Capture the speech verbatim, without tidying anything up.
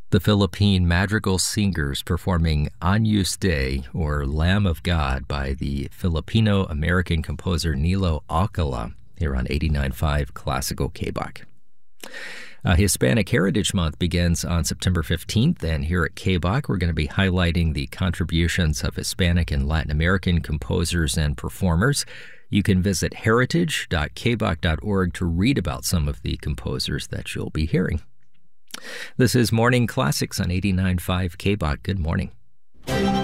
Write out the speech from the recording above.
The Philippine Madrigal Singers performing Agnus Dei, or Lamb of God, by the Filipino-American composer Nilo Alcala, here on eighty-nine point five Classical K-Bach. Uh, Hispanic Heritage Month begins on September fifteenth, and here at K-Bach, we're going to be highlighting the contributions of Hispanic and Latin American composers and performers. You can visit heritage dot k bach dot org to read about some of the composers that you'll be hearing. This is Morning Classics on eighty-nine point five K-Bach. Good morning.